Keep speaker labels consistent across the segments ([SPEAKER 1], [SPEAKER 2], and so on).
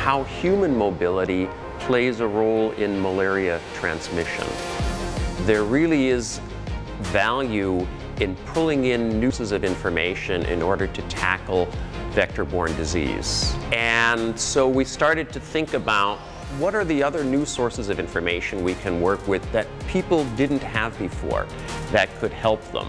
[SPEAKER 1] how human mobility plays a role in malaria transmission. There really is value in pulling in new pieces of information in order to tackle vector-borne disease. And so we started to think about what are the other new sources of information we can work with that people didn't have before that could help them.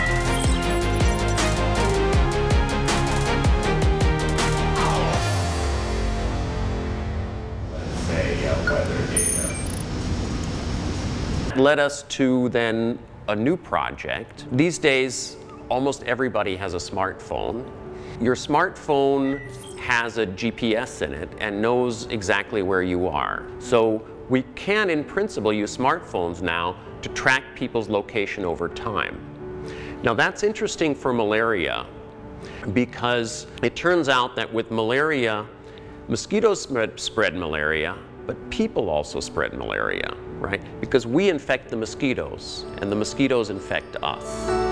[SPEAKER 1] Led us to then a new project. These days, almost everybody has a smartphone. Your smartphone has a GPS in it and knows exactly where you are. So we can, in principle, use smartphones now to track people's location over time. Now that's interesting for malaria because it turns out that with malaria, mosquitoes spread malaria, but people also spread malaria, right? Because we infect the mosquitoes and the mosquitoes infect us.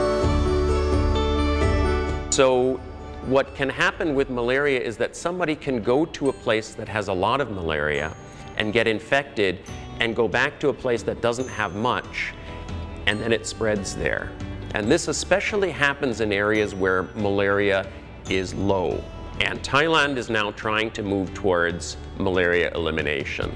[SPEAKER 1] So what can happen with malaria is that somebody can go to a place that has a lot of malaria and get infected and go back to a place that doesn't have much, and then it spreads there. And this especially happens in areas where malaria is low. And Thailand is now trying to move towards malaria elimination.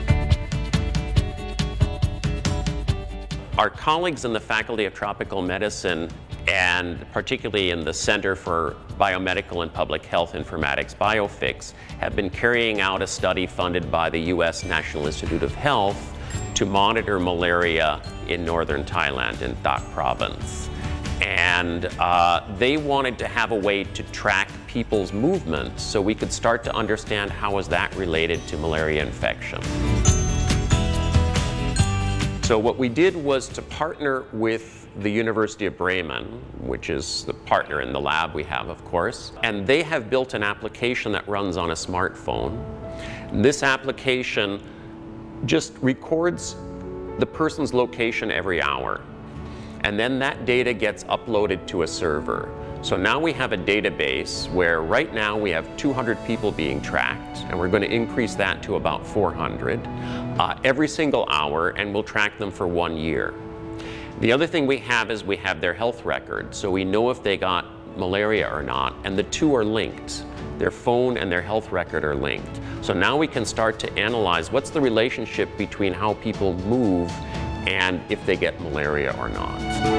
[SPEAKER 1] Our colleagues in the Faculty of Tropical Medicine, and particularly in the Center for Biomedical and Public Health Informatics, BioFix, have been carrying out a study funded by the U.S. National Institute of Health to monitor malaria in northern Thailand, in Dak province. And they wanted to have a way to track people's movement so we could start to understand how is that related to malaria infection. So what we did was to partner with the University of Bremen, which is the partner in the lab we have, of course, and they have built an application that runs on a smartphone. This application just records the person's location every hour, and then that data gets uploaded to a server. So now we have a database where right now we have 200 people being tracked, and we're going to increase that to about 400 every single hour, and we'll track them for 1 year. The other thing we have is we have their health record, so we know if they got malaria or not, and the two are linked. Their phone and their health record are linked. So now we can start to analyze what's the relationship between how people move and if they get malaria or not.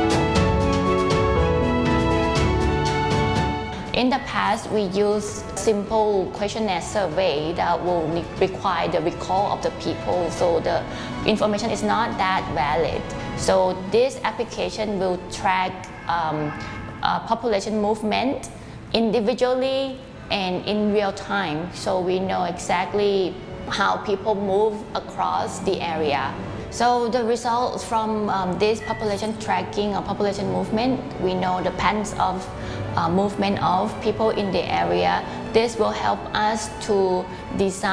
[SPEAKER 2] In the past, we used simple questionnaire survey that will require the recall of the people, so the information is not that valid. So this application will track population movement individually and in real time, so we know exactly how people move across the area. So the results from this population tracking or population movement, we know the patterns of movement of people in the area. This will help us to design